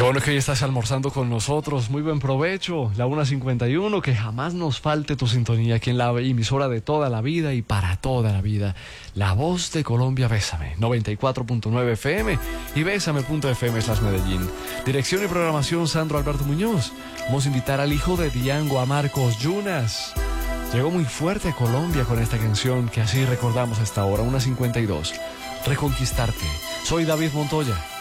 Qué bueno que hoy estás almorzando con nosotros. Muy buen provecho. La 1:51. Que jamás nos falte tu sintonía aquí en la emisora de toda la vida y para toda la vida. La Voz de Colombia, Bésame. 94.9 FM y Bésame.fm/Medellín. Dirección y programación, Sandro Alberto Muñoz. Vamos a invitar al hijo de Diango, a Marcos Yunas. Llegó muy fuerte a Colombia con esta canción que así recordamos a esta hora, 1:52. Reconquistarte. Soy David Montoya.